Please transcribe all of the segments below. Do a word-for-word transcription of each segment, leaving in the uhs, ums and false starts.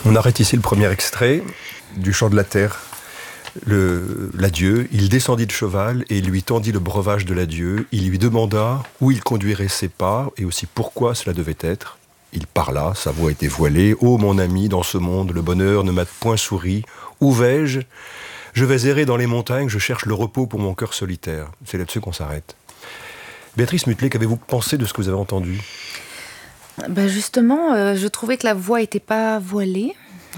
On arrête ici le premier extrait du chant de la terre. Le, l'adieu, il descendit de cheval et lui tendit le breuvage de l'adieu. Il lui demanda où il conduirait ses pas et aussi pourquoi cela devait être. Il parla, sa voix était voilée. « Ô mon ami, dans ce monde, le bonheur ne m'a point souri. Où vais-je ? Je vais errer dans les montagnes, je cherche le repos pour mon cœur solitaire. » C'est là-dessus qu'on s'arrête. Béatrice Mutelet, qu'avez-vous pensé de ce que vous avez entendu ? Ben justement, euh, je trouvais que la voix n'était pas voilée.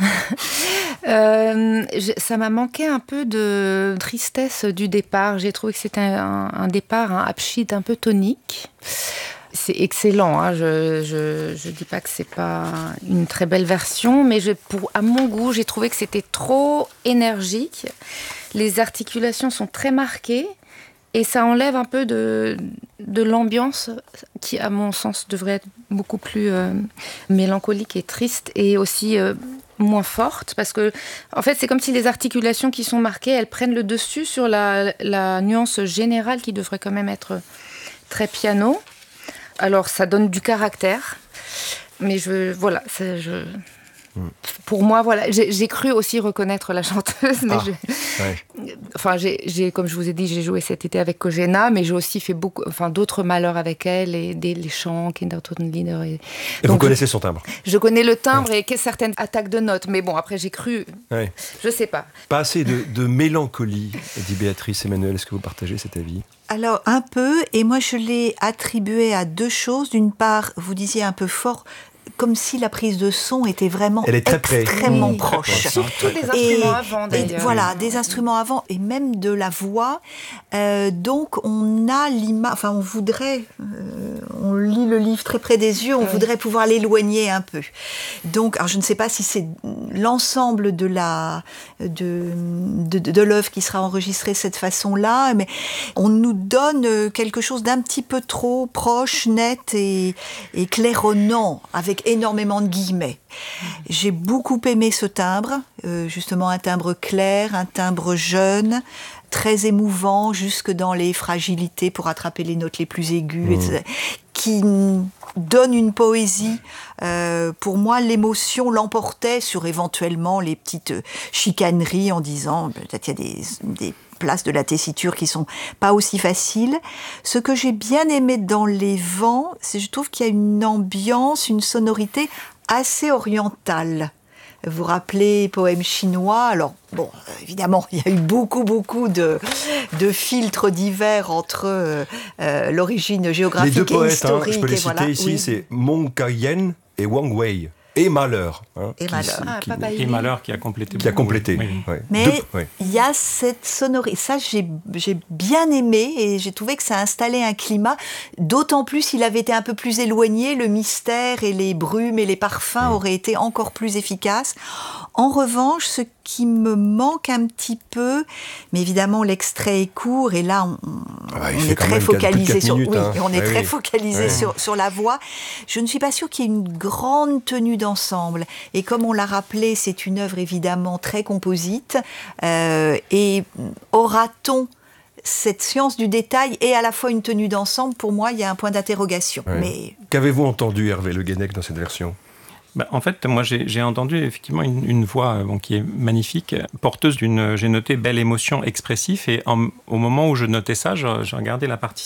euh, je, ça m'a manqué un peu de tristesse du départ. J'ai trouvé que c'était un, un départ, un abschied un peu tonique. C'est excellent, hein. je je je dis pas que c'est pas une très belle version, mais je, pour, à mon goût, j'ai trouvé que c'était trop énergique. Les articulations sont très marquées et ça enlève un peu de, de l'ambiance qui, à mon sens, devrait être beaucoup plus euh, mélancolique et triste et aussi euh, moins forte, parce que en fait, c'est comme si les articulations qui sont marquées, elles prennent le dessus sur la, la nuance générale qui devrait quand même être très piano. Alors, ça donne du caractère, mais je, voilà, c'est, je, mm. pour moi, voilà, j'ai, j'ai cru aussi reconnaître la chanteuse, mais ah, je, ouais. enfin, j'ai, j'ai, comme je vous ai dit, j'ai joué cet été avec Kojena, mais j'ai aussi fait beaucoup, enfin, d'autres malheurs avec elle, et des, les chants, Kindertotenlieder. Et, et vous connaissez je, son timbre ? Je connais le timbre ouais. et certaines attaques de notes, mais bon, après, j'ai cru, ouais. je sais pas. Pas assez de, de mélancolie, dit Béatrice Emmanuel. Est-ce que vous partagez cet avis ? Alors, un peu, et moi je l'ai attribué à deux choses. D'une part, vous disiez un peu fort, comme si la prise de son était vraiment Elle est très extrêmement oui, proche. Très Surtout des instruments et, avant, d'ailleurs. Et voilà, des instruments avant, et même de la voix. Euh, donc, on a l'image, enfin, on voudrait, euh, on lit le livre très près des yeux, on oui. voudrait pouvoir l'éloigner un peu. Donc, alors je ne sais pas si c'est l'ensemble de la, de, de, de, de l'œuvre qui sera enregistrée de cette façon-là, mais on nous donne quelque chose d'un petit peu trop proche, net et, et claironnant, avec énormément de guillemets. J'ai beaucoup aimé ce timbre, euh, justement un timbre clair, un timbre jeune, très émouvant, jusque dans les fragilités pour attraper les notes les plus aiguës, mmh. et cetera, qui donne une poésie. Euh, pour moi, l'émotion l'emportait sur éventuellement les petites chicaneries en disant peut-être il y a des, des places de la tessiture qui sont pas aussi faciles. Ce que j'ai bien aimé dans Les Vents, c'est je trouve qu'il y a une ambiance, une sonorité assez orientale. Vous vous rappelez, poème chinois, alors bon, évidemment, il y a eu beaucoup, beaucoup de, de filtres divers entre euh, euh, l'origine géographique les deux et poètes, historique. Hein, je peux les et citer voilà, ici, oui. c'est Meng Ka-yen et Wang Wei. Et Malheur. Hein, et qui, Malheur. Qui, ah, qui, et Malheur qui a complété. Qui a complété. Oui. Ouais. Mais Deux, ouais. il y a cette sonorité. Ça, j'ai, j'ai bien aimé et j'ai trouvé que ça installait un climat. D'autant plus s'il avait été un peu plus éloigné, le mystère et les brumes et les parfums mmh. auraient été encore plus efficaces. En revanche, ce qui me manque un petit peu, mais évidemment l'extrait est court et là on, ah bah, on est très focalisé sur, minutes, oui, hein. on est ah, très oui. focalisé ouais. sur sur la voix. Je ne suis pas sûre qu'il y ait une grande tenue d'ensemble. Et comme on l'a rappelé, c'est une œuvre évidemment très composite. Euh, et aura-t-on cette science du détail et à la fois une tenue d'ensemble? Pour moi, il y a un point d'interrogation. Ouais. Mais qu'avez-vous entendu, Hervé Le Guenec, dans cette version? Bah, en fait, moi, j'ai, j'ai entendu effectivement une, une voix bon, qui est magnifique, porteuse d'une, j'ai noté, belle émotion expressive. Et en, au moment où je notais ça, je, je regardais la partie